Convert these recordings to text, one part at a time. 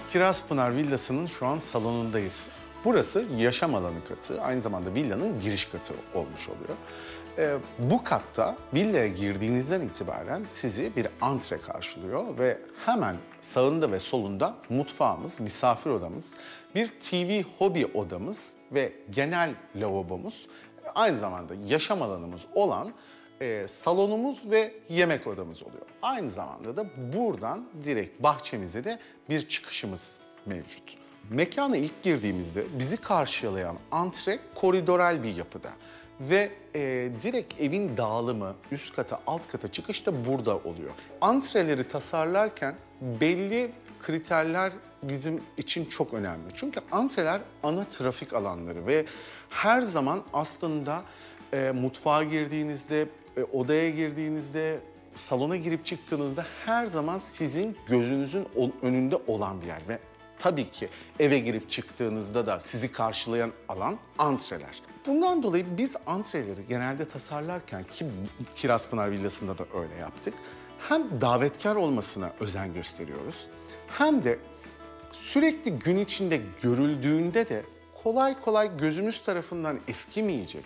Kirazpınar Villası'nın şu an salonundayız. Burası yaşam alanı katı, aynı zamanda villanın giriş katı olmuş oluyor. Bu katta villaya girdiğinizden itibaren sizi bir antre karşılıyor ve hemen sağında ve solunda mutfağımız, misafir odamız, bir TV hobi odamız ve genel lavabomuz, aynı zamanda yaşam alanımız olan salonumuz ve yemek odamız oluyor. Aynı zamanda da buradan direkt bahçemize de bir çıkışımız mevcut. Mekana ilk girdiğimizde bizi karşılayan antre koridoral bir yapıda ve direkt evin dağılımı üst kata alt kata çıkış da burada oluyor. Antreleri tasarlarken belli kriterler bizim için çok önemli. Çünkü antreler ana trafik alanları ve her zaman aslında mutfağa girdiğinizde, odaya girdiğinizde, salona girip çıktığınızda her zaman sizin gözünüzün önünde olan bir yer. Ve tabii ki eve girip çıktığınızda da sizi karşılayan alan antreler. Bundan dolayı biz antreleri genelde tasarlarken ki Kirazpınar Villası'nda da öyle yaptık. Hem davetkar olmasına özen gösteriyoruz hem de sürekli gün içinde görüldüğünde de kolay kolay gözümüz tarafından eskimeyecek,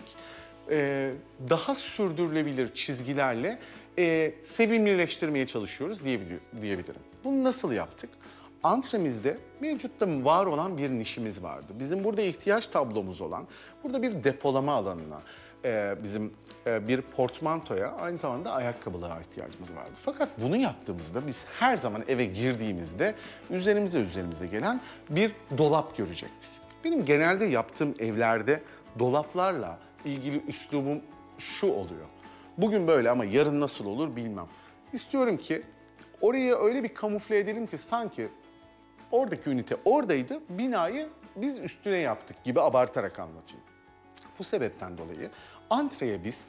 daha sürdürülebilir çizgilerle sevimlileştirmeye çalışıyoruz diyebilirim. Bunu nasıl yaptık? Antremizde mevcutta var olan bir nişimiz vardı. Bizim burada ihtiyaç tablomuz olan, burada bir depolama alanına, bizim bir portmantoya, aynı zamanda ayakkabılığa ihtiyacımız vardı. Fakat bunu yaptığımızda biz her zaman eve girdiğimizde üzerimize gelen bir dolap görecektik. Benim genelde yaptığım evlerde dolaplarla ilgili üslubum şu oluyor. Bugün böyle ama yarın nasıl olur bilmem. İstiyorum ki orayı öyle bir kamufle edelim ki sanki oradaki ünite oradaydı, binayı biz üstüne yaptık gibi abartarak anlatayım. Bu sebepten dolayı antreye biz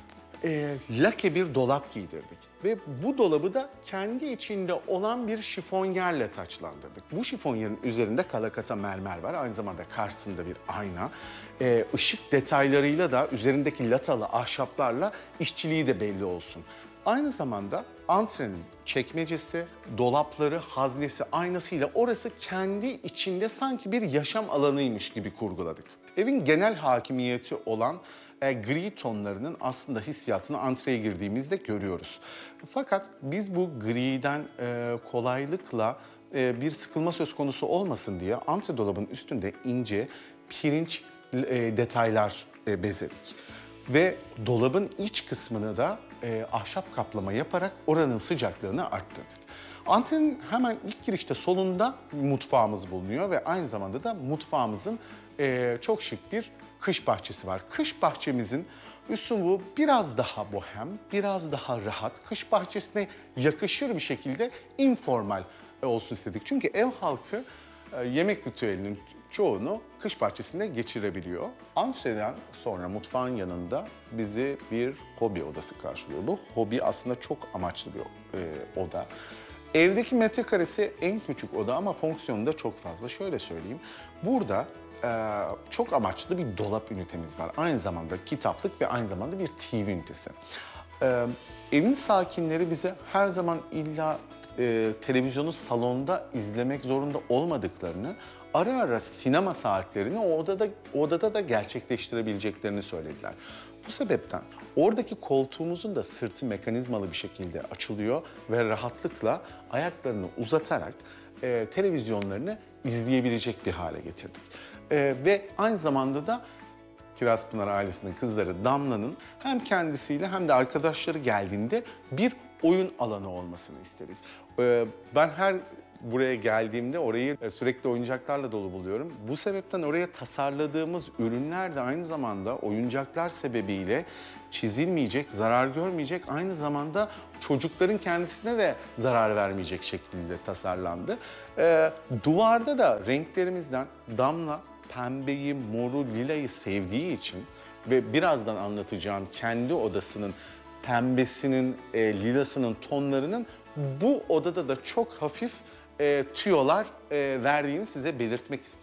lake bir dolap giydirdik. Ve bu dolabı da kendi içinde olan bir şifonyerle taçlandırdık. Bu şifonyerin üzerinde kalakata mermer var. Aynı zamanda karşısında bir ayna. Işık detaylarıyla da üzerindeki latalı ahşaplarla işçiliği de belli olsun. Aynı zamanda antrenin çekmecesi, dolapları, haznesi, aynasıyla orası kendi içinde sanki bir yaşam alanıymış gibi kurguladık. Evin genel hakimiyeti olan gri tonlarının aslında hissiyatını antreye girdiğimizde görüyoruz. Fakat biz bu griden kolaylıkla bir sıkılma söz konusu olmasın diye antre dolabının üstünde ince pirinç detaylar bezedik. Ve dolabın iç kısmını da ahşap kaplama yaparak oranın sıcaklığını arttırdık. Antrenin hemen ilk girişte solunda mutfağımız bulunuyor ve aynı zamanda da mutfağımızın çok şık bir kış bahçesi var. Kış bahçemizin üslubu biraz daha bohem, biraz daha rahat, kış bahçesine yakışır bir şekilde informal olsun istedik. Çünkü ev halkı yemek ritüelinin çoğunu kış bahçesinde geçirebiliyor. Antreden sonra mutfağın yanında bizi bir hobi odası karşılıyor. Bu hobi aslında çok amaçlı bir oda. Evdeki metrekaresi en küçük oda ama fonksiyonu da çok fazla. Şöyle söyleyeyim, burada çok amaçlı bir dolap ünitemiz var. Aynı zamanda kitaplık ve aynı zamanda bir TV ünitesi. Evin sakinleri bize her zaman illa televizyonu salonda izlemek zorunda olmadıklarını, ara ara sinema saatlerini odada da gerçekleştirebileceklerini söylediler. Bu sebepten oradaki koltuğumuzun da sırtı mekanizmalı bir şekilde açılıyor ve rahatlıkla ayaklarını uzatarak televizyonlarını izleyebilecek bir hale getirdik. Ve aynı zamanda da Kirazpınar ailesinin kızları Damla'nın hem kendisiyle hem de arkadaşları geldiğinde bir oyun alanı olmasını istedik. Ben her buraya geldiğimde orayı sürekli oyuncaklarla dolu buluyorum. Bu sebepten oraya tasarladığımız ürünler de aynı zamanda oyuncaklar sebebiyle çizilmeyecek, zarar görmeyecek, aynı zamanda çocukların kendisine de zarar vermeyecek şekilde tasarlandı. Duvarda da renklerimizden Damla pembeyi, moru, lilayı sevdiği için ve birazdan anlatacağım kendi odasının pembesinin, lilasının tonlarının bu odada da çok hafif tüyolar verdiğini size belirtmek istiyorum.